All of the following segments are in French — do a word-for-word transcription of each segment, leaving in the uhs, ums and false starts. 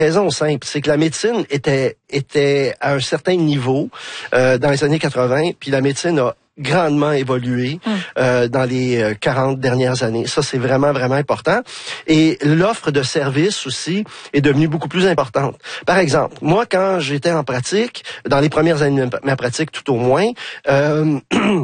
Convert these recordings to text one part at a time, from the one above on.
raison simple, c'est que la médecine était était à un certain niveau euh, dans les années quatre-vingt, puis la médecine a grandement évolué mm. euh, dans les quarante dernières années. Ça, c'est vraiment, vraiment important. Et l'offre de services aussi est devenue beaucoup plus importante. Par exemple, moi, quand j'étais en pratique, dans les premières années de ma pratique tout au moins, euh,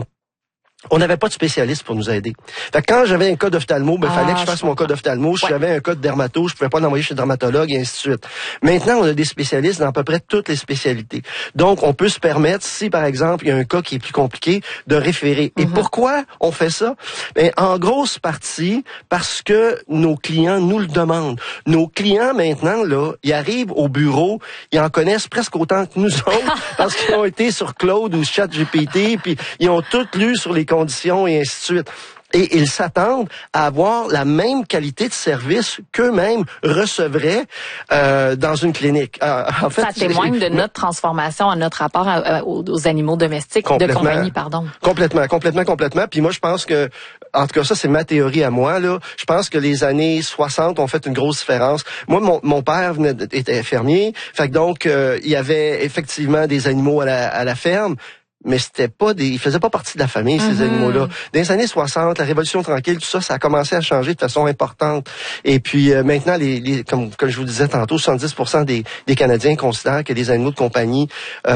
on n'avait pas de spécialiste pour nous aider. Fait que quand j'avais un cas d'ophtalmo, ben, il ah, fallait que je fasse je mon cas d'ophtalmo. Si ouais. j'avais un cas de dermato, je pouvais pas l'envoyer chez le dermatologue, et ainsi de suite. Maintenant, on a des spécialistes dans à peu près toutes les spécialités. Donc, on peut se permettre, si par exemple, il y a un cas qui est plus compliqué, de référer. Mm-hmm. Et pourquoi on fait ça? Ben, en grosse partie, parce que nos clients nous le demandent. Nos clients, maintenant, là, ils arrivent au bureau, ils en connaissent presque autant que nous autres, parce qu'ils ont été sur Claude ou ChatGPT, puis ils ont tout lu sur les conditions et ainsi de suite. Et ils s'attendent à avoir la même qualité de service qu'eux-mêmes recevraient euh, dans une clinique. Euh, en fait, ça témoigne de notre transformation à notre rapport à, à, aux animaux domestiques de compagnie, pardon. Complètement, complètement, complètement. Puis moi, je pense que, en tout cas, ça, c'est ma théorie à moi, là. Je pense que les années soixante ont fait une grosse différence. Moi, mon, mon père venait, était fermier. Fait que donc, euh, il y avait effectivement des animaux à la, à la ferme. Mais c'était pas des, ils faisaient pas partie de la famille, ces mm-hmm. animaux-là. Dans les années soixante, la Révolution tranquille, tout ça, ça a commencé à changer de façon importante. Et puis euh, maintenant, les, les comme, comme je vous disais tantôt, soixante-dix pour cent des, des Canadiens considèrent que les animaux de compagnie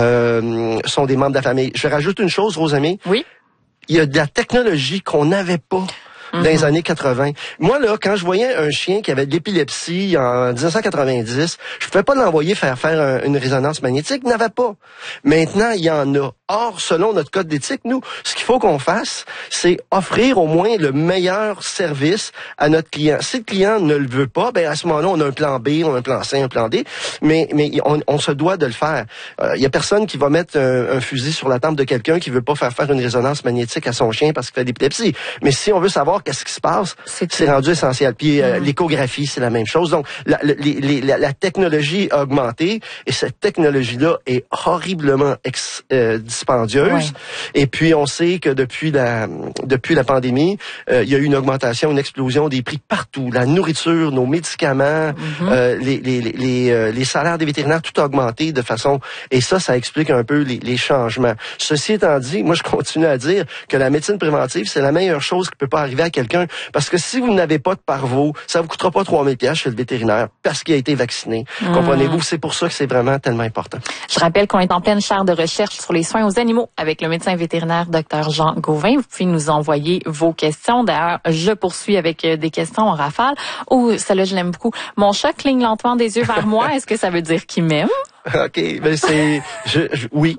euh, sont des membres de la famille. Je rajoute une chose, Rosamie. Oui. Il y a de la technologie qu'on n'avait pas dans les années quatre-vingt. Moi, là, quand je voyais un chien qui avait de l'épilepsie en dix-neuf cent quatre-vingt-dix, je pouvais pas l'envoyer faire faire un, une résonance magnétique. Il n'avait pas. Maintenant, il y en a. Or, selon notre code d'éthique, nous, ce qu'il faut qu'on fasse, c'est offrir au moins le meilleur service à notre client. Si le client ne le veut pas, ben à ce moment-là, on a un plan B, on a un plan C, un plan D, mais mais on, on se doit de le faire. Il euh, y a personne qui va mettre un, un fusil sur la tempe de quelqu'un qui veut pas faire faire une résonance magnétique à son chien parce qu'il fait de l'épilepsie. Mais si on veut savoir qu'est-ce qui se passe, c'est, c'est rendu essentiel. Puis euh, mm-hmm. l'échographie, c'est la même chose. Donc, la, la, la, la technologie a augmenté et cette technologie-là est horriblement ex, euh, dispendieuse. Ouais. Et puis, on sait que depuis la depuis la pandémie, euh, il y a eu une augmentation, une explosion des prix partout. La nourriture, nos médicaments, mm-hmm. euh, les, les, les, les, euh, les salaires des vétérinaires, tout a augmenté de façon... Et ça, ça explique un peu les, les changements. Ceci étant dit, moi, je continue à dire que la médecine préventive, c'est la meilleure chose qui peut pas arriver à quelqu'un. Parce que si vous n'avez pas de parvo, ça vous coûtera pas trois mille dollars chez le vétérinaire parce qu'il a été vacciné. Mm. Comprenez-vous? C'est pour ça que c'est vraiment tellement important. Je rappelle qu'on est en pleine chaire de recherche sur les soins aux animaux avec le médecin vétérinaire Dr Jean Gauvin. Vous pouvez nous envoyer vos questions. D'ailleurs, je poursuis avec des questions en rafale. Oh, celle-là, je l'aime beaucoup. Mon chat cligne lentement des yeux vers moi. Est-ce que ça veut dire qu'il m'aime? OK, ben c'est je, je, oui.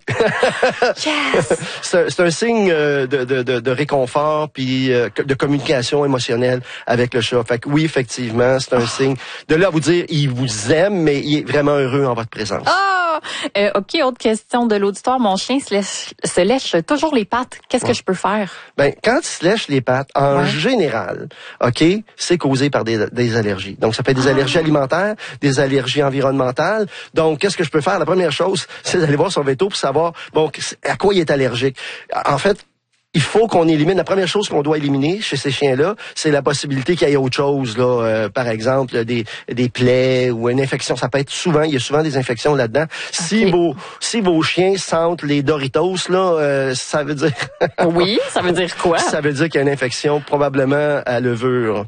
Yes. c'est, c'est un signe de, de, de, de réconfort puis de communication émotionnelle avec le chat. Fait que oui, effectivement, c'est un oh. signe de là à vous dire il vous aime, mais il est vraiment heureux en votre présence. Ah, oh. euh, OK, autre question de l'auditoire. Mon chien se lèche, se lèche toujours les pattes. Qu'est-ce ouais. que je peux faire? Ben quand il se lèche les pattes, en ouais. général, OK, c'est causé par des, des allergies. Donc ça peut être des ah. allergies alimentaires, des allergies environnementales. Donc qu'est-ce que je peux faire? La première chose, c'est d'aller voir son véto pour savoir bon à quoi il est allergique. En fait, il faut qu'on élimine. La première chose qu'on doit éliminer chez ces chiens-là, c'est la possibilité qu'il y ait autre chose, là, euh, par exemple des des plaies ou une infection. Ça peut être souvent, il y a souvent des infections là-dedans. Okay. Si vos si vos chiens sentent les Doritos, là, euh, ça veut dire. Oui, ça veut dire quoi? Ça veut dire qu'il y a une infection probablement à levure.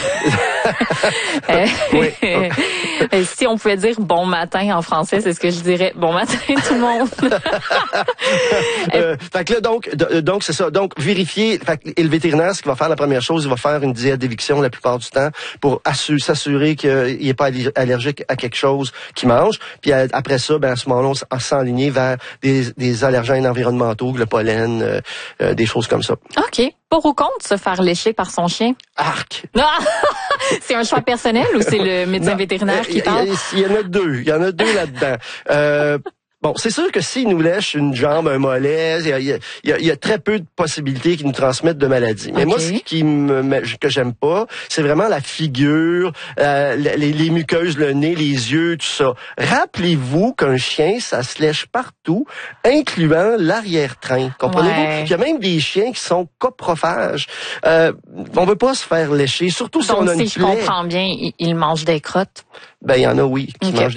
oui. Si on pouvait dire bon matin en français, c'est ce que je dirais. Bon matin tout le monde. euh, fait que là donc donc c'est ça. Donc vérifier. Fait que, et le vétérinaire, ce qu'il va faire, la première chose, il va faire une diète d'éviction la plupart du temps pour assurer, s'assurer qu'il n'est pas allergique à quelque chose qu'il mange. Puis après ça, ben à ce moment-là, on s'enligner vers des, des allergènes environnementaux, le pollen, euh, euh, des choses comme ça. OK. Pour ou contre se faire lécher par son chien? Arc! C'est un choix personnel ou c'est le médecin non, vétérinaire qui parle? Il y en a deux. Il y en a deux là-dedans. Euh, Bon, c'est sûr que s'il nous lèche une jambe, un mollet, il y a, il y a, il y a très peu de possibilités qu'ils nous transmettent de maladies. Mais okay. moi, ce qui me, que j'aime pas, c'est vraiment la figure, euh, les, les muqueuses, le nez, les yeux, tout ça. Rappelez-vous qu'un chien, ça se lèche partout, incluant l'arrière-train. Comprenez-vous? Ouais. Il y a même des chiens qui sont coprophages. Euh, on veut pas se faire lécher, surtout si Donc, on a une si je plaie. comprends bien, ils mangent des crottes. Ben, il y en a, oui, qui okay. mangent des